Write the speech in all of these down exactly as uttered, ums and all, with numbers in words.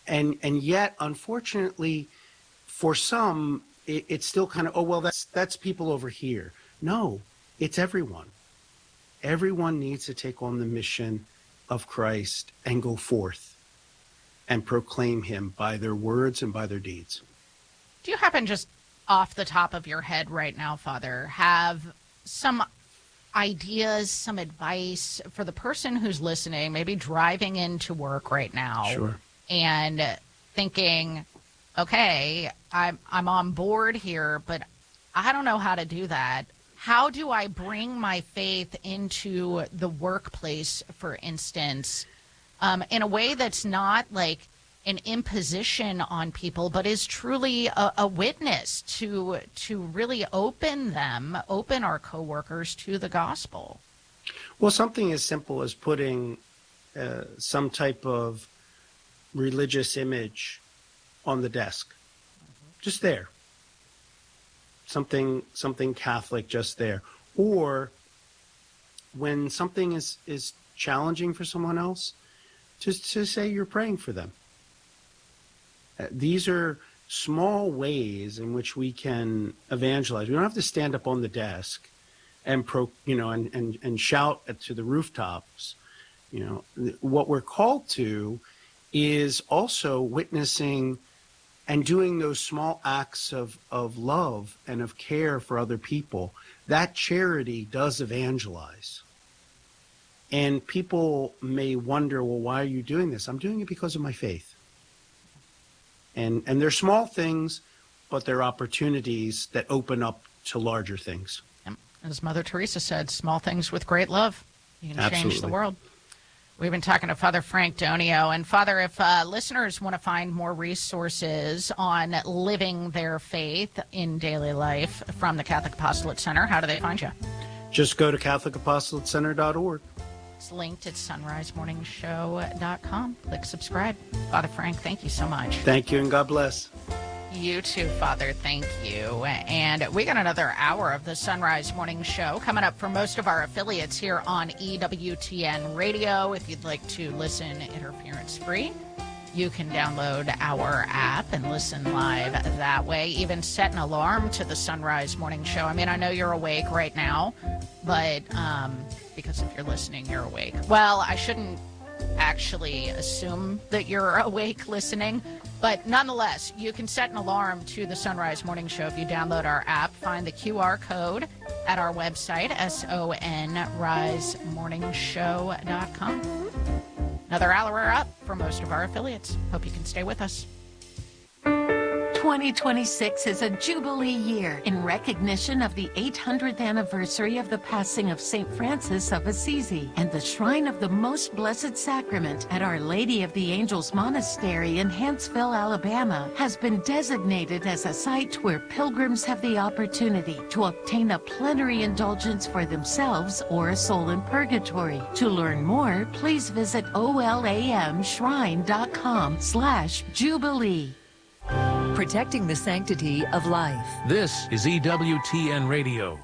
And and yet, unfortunately, for some, it, it's still kind of, oh, well, that's that's people over here. No, it's everyone. Everyone needs to take on the mission of Christ and go forth and proclaim him by their words and by their deeds. Do you happen, just off the top of your head right now, Father, have some ideas, some advice for the person who's listening, maybe driving into work right now? Sure. And thinking, okay, I'm I'm on board here, but I don't know how to do that. How do I bring my faith into the workplace, for instance, um, in a way that's not like an imposition on people, but is truly a, a witness to to really open them, open our coworkers to the gospel? Well, something as simple as putting uh, some type of religious image on the desk, just there. Something, something Catholic just there. Or when something is, is challenging for someone else, just to say you're praying for them. Uh, these are small ways in which we can evangelize. We don't have to stand up on the desk and pro, you know, and, and, and shout at, to the rooftops. You know, what we're called to is also witnessing and doing those small acts of, of love and of care for other people. That charity does evangelize. And people may wonder, well, why are you doing this? I'm doing it because of my faith. And and they're small things, but they're opportunities that open up to larger things. As Mother Teresa said, small things with great love. You can Absolutely. Change the world. We've been talking to Father Frank Donio. And Father, if uh, listeners want to find more resources on living their faith in daily life from the Catholic Apostolate Center, how do they find you? Just go to Catholic Apostolate Center dot org. It's linked at sunrise morning show dot com. Click subscribe. Father Frank, thank you so much. Thank you, and God bless. You too, Father. Thank you. And we got another hour of the Sunrise Morning Show coming up for most of our affiliates here on E W T N Radio. If you'd like to listen interference-free, you can download our app and listen live that way. Even set an alarm to the Sunrise Morning Show. I mean, I know you're awake right now, but um, because if you're listening, you're awake. Well, I shouldn't actually assume that you're awake listening, but nonetheless, you can set an alarm to the Sunrise Morning Show if you download our app. Find the Q R code at our website, S O N rise morning show dot com. Another hour up for most of our affiliates. Hope you can stay with us. twenty twenty-six is a Jubilee year in recognition of the eight hundredth anniversary of the passing of Saint Francis of Assisi, and the Shrine of the Most Blessed Sacrament at Our Lady of the Angels Monastery in Huntsville, Alabama, has been designated as a site where pilgrims have the opportunity to obtain a plenary indulgence for themselves or a soul in purgatory. To learn more, please visit olamshrine.com slash Jubilee. Protecting the sanctity of life. This is E W T N Radio.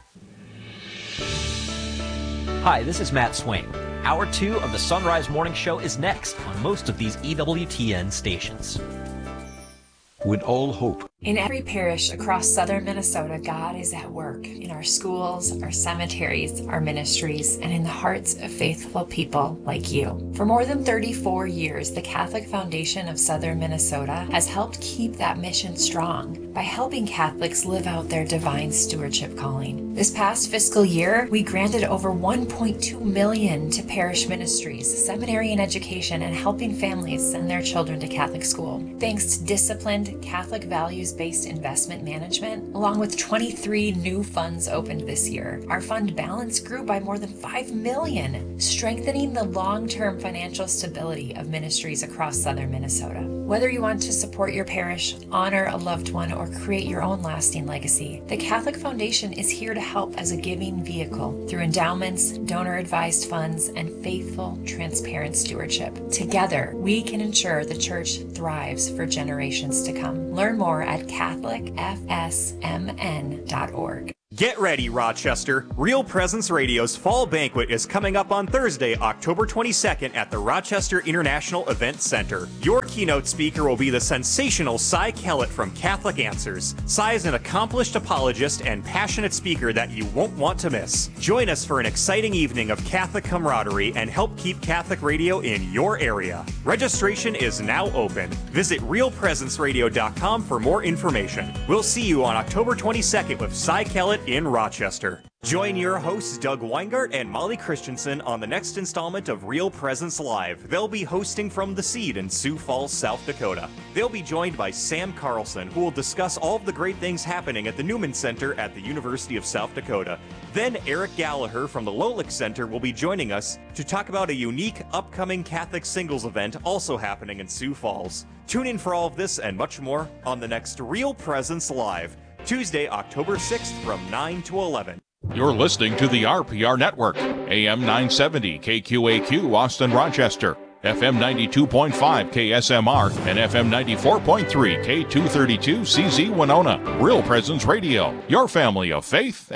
Hi, this is Matt Swain. Hour two of the Sunrise Morning Show is next on most of these E W T N stations. With all hope. In every parish across southern Minnesota, God is at work in our schools, our cemeteries, our ministries, and in the hearts of faithful people like you. For more than thirty-four years, the Catholic Foundation of Southern Minnesota has helped keep that mission strong by helping Catholics live out their divine stewardship calling. This past fiscal year, we granted over one point two million dollars to parish ministries, seminary and education, and helping families send their children to Catholic school. Thanks to disciplined Catholic values based investment management, along with twenty-three new funds opened this year. Our fund balance grew by more than five million dollars, strengthening the long-term financial stability of ministries across southern Minnesota. Whether you want to support your parish, honor a loved one, or create your own lasting legacy, the Catholic Foundation is here to help as a giving vehicle through endowments, donor-advised funds, and faithful, transparent stewardship. Together, we can ensure the Church thrives for generations to come. Learn more at Catholic F S M N dot org. Get ready, Rochester. Real Presence Radio's Fall Banquet is coming up on Thursday, October twenty-second at the Rochester International Event Center. Your keynote speaker will be the sensational Cy Kellett from Catholic Answers. Cy is an accomplished apologist and passionate speaker that you won't want to miss. Join us for an exciting evening of Catholic camaraderie and help keep Catholic radio in your area. Registration is now open. Visit real presence radio dot com for more information. We'll see you on October twenty-second with Cy Kellett in Rochester. Join your hosts Doug Weingart and Molly Christensen on the next installment of Real Presence Live. They'll be hosting from The Seed in Sioux Falls, South Dakota. They'll be joined by Sam Carlson, who will discuss all of the great things happening at the Newman Center at the University of South Dakota. Then Eric Gallagher from the Lolick Center will be joining us to talk about a unique upcoming Catholic singles event also happening in Sioux Falls. Tune in for all of this and much more on the next Real Presence Live, Tuesday, October sixth from nine to eleven. You're listening to the R P R Network, A M nine seventy K Q A Q Austin Rochester, F M ninety-two point five K S M R, and F M ninety-four point three K two thirty-two C Z Winona. Real Presence Radio, your family of faith